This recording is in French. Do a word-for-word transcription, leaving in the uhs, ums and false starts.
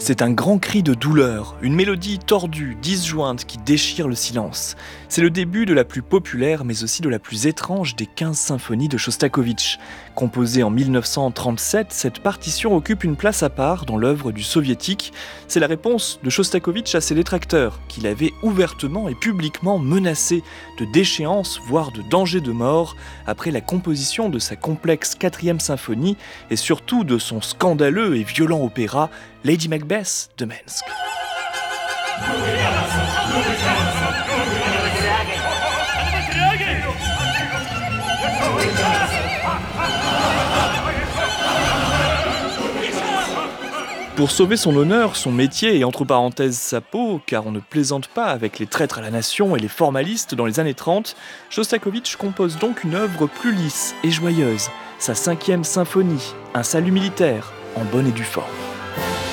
C'est un grand cri de douleur, une mélodie tordue, disjointe qui déchire le silence. C'est le début de la plus populaire mais aussi de la plus étrange des quinze symphonies de Chostakovitch. Composée en mille neuf cent trente-sept, cette partition occupe une place à part dans l'œuvre du soviétique. C'est la réponse de Chostakovitch à ses détracteurs, qu'il avait ouvertement et publiquement menacé de déchéance, voire de danger de mort, après la composition de sa complexe quatrième symphonie et surtout de son scandaleux et violent opéra Lady Macbeth de Mensk. Pour sauver son honneur, son métier et entre parenthèses sa peau, car on ne plaisante pas avec les traîtres à la nation et les formalistes dans les années trente, Chostakovitch compose donc une œuvre plus lisse et joyeuse, sa cinquième symphonie, un salut militaire en bonne et due forme.